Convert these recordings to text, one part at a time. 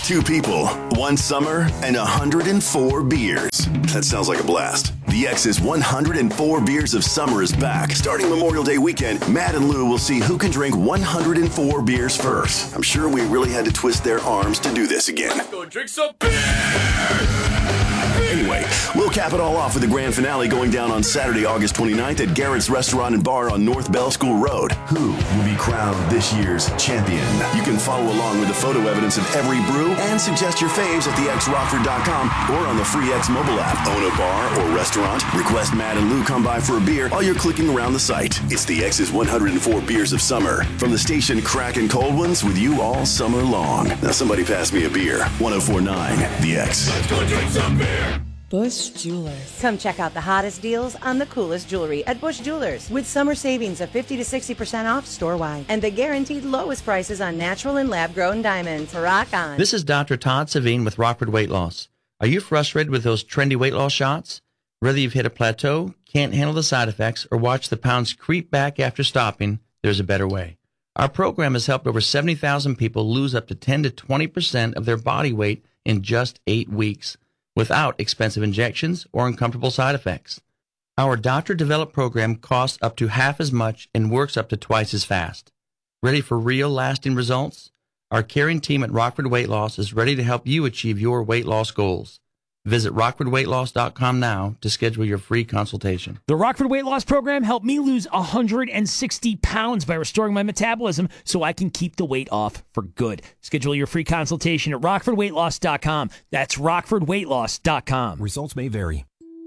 2 people, 1 summer, and 104 beers. That sounds like a blast. The X's 104 Beers of Summer is back. Starting Memorial Day weekend, Matt and Lou will see who can drink 104 beers first. I'm sure we really had to twist their arms to do this again. Go drink some beer! Anyway, we'll cap it all off with the grand finale going down on Saturday, August 29th at Garrett's Restaurant and Bar on North Bell School Road. Who will be crowned this year's champion? You can follow along with the photo evidence of every brew and suggest your faves at thexrockford.com or on the free X mobile app. Own a bar or restaurant? Request Matt and Lou come by for a beer while you're clicking around the site. It's the X's 104 Beers of Summer. From the station cracking cold ones with you all summer long. Now somebody pass me a beer. 104.9 The X. Let's go drink some beer! Bush Jewelers. Come check out the hottest deals on the coolest jewelry at Bush Jewelers with summer savings of 50 to 60% off store-wide and the guaranteed lowest prices on natural and lab-grown diamonds. Rock on. This is Dr. Todd Savine with Rockford Weight Loss. Are you frustrated with those trendy weight loss shots? Whether you've hit a plateau, can't handle the side effects, or watch the pounds creep back after stopping, there's a better way. Our program has helped over 70,000 people lose up to 10 to 20% of their body weight in just 8 weeks, without expensive injections or uncomfortable side effects. Our doctor-developed program costs up to half as much and works up to twice as fast. Ready for real lasting results? Our caring team at Rockford Weight Loss is ready to help you achieve your weight loss goals. Visit RockfordWeightLoss.com now to schedule your free consultation. The Rockford Weight Loss Program helped me lose 160 pounds by restoring my metabolism so I can keep the weight off for good. Schedule your free consultation at RockfordWeightLoss.com. That's RockfordWeightLoss.com. Results may vary.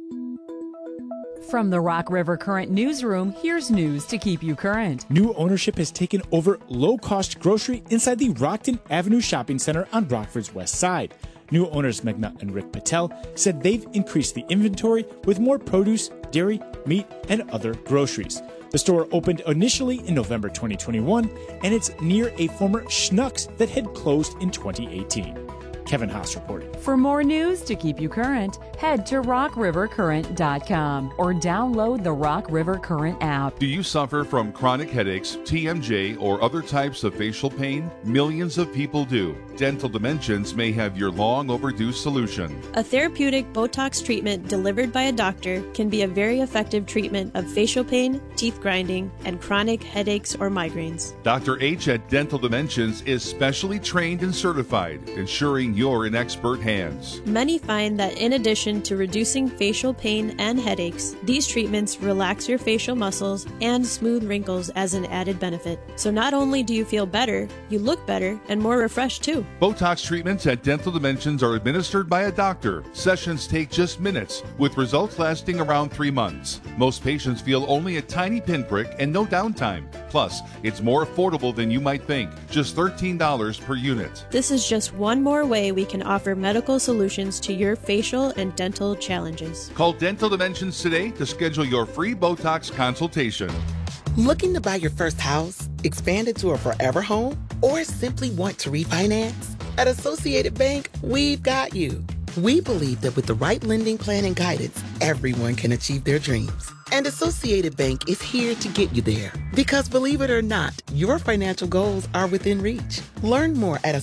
From the Rock River Current newsroom, here's news to keep you current. New ownership has taken over low-cost grocery inside the Rockton Avenue Shopping Center on Rockford's west side. New owners Meghna and Rick Patel said they've increased the inventory with more produce, dairy, meat, and other groceries. The store opened initially in November 2021, and it's near a former Schnucks that had closed in 2018. Kevin Haas reporting. For more news to keep you current, head to rockrivercurrent.com or download the Rock River Current app. Do you suffer from chronic headaches, TMJ, or other types of facial pain? Millions of people do. Dental Dimensions may have your long overdue solution. A therapeutic Botox treatment delivered by a doctor can be a very effective treatment of facial pain, teeth grinding, and chronic headaches or migraines. Dr. H at Dental Dimensions is specially trained and certified, ensuring you're in expert hands. Many find that in addition to reducing facial pain and headaches, these treatments relax your facial muscles and smooth wrinkles as an added benefit. So not only do you feel better, you look better and more refreshed too. Botox treatments at Dental Dimensions are administered by a doctor. Sessions take just minutes, with results lasting around 3 months. Most patients feel only a tiny pinprick and no downtime. Plus, it's more affordable than you might think, just $13 per unit. This is just one more way we can offer medical solutions to your facial and dental challenges. Call Dental Dimensions today to schedule your free Botox consultation. Looking to buy your first house, expand into a forever home, or simply want to refinance? At Associated Bank, we've got you. We believe that with the right lending plan and guidance, everyone can achieve their dreams. And Associated Bank is here to get you there. Because believe it or not, your financial goals are within reach. Learn more at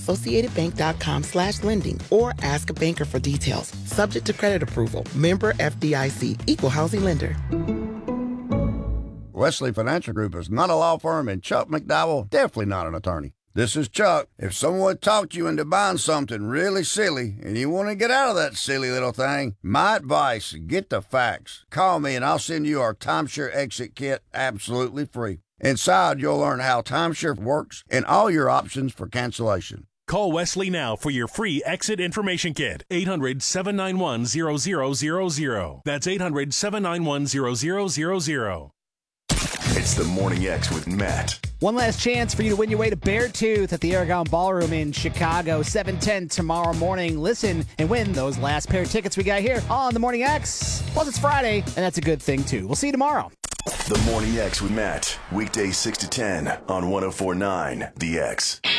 associatedbank.com/lending or ask a banker for details. Subject to credit approval. Member FDIC. Equal housing lender. Wesley Financial Group is not a law firm, and Chuck McDowell definitely not an attorney. This is Chuck. If someone talked you into buying something really silly and you want to get out of that silly little thing, my advice, get the facts. Call me and I'll send you our timeshare exit kit absolutely free. Inside, you'll learn how timeshare works and all your options for cancellation. Call Wesley now for your free exit information kit. 800-791-0000. That's 800-791-0000. It's the Morning X with Matt. One last chance for you to win your way to Beartooth at the Aragon Ballroom in Chicago, 7:10 tomorrow morning. Listen and win those last pair of tickets we got here on the Morning X. Plus, it's Friday, and that's a good thing, too. We'll see you tomorrow. The Morning X with Matt. Weekdays 6 to 10 on 104.9 The X.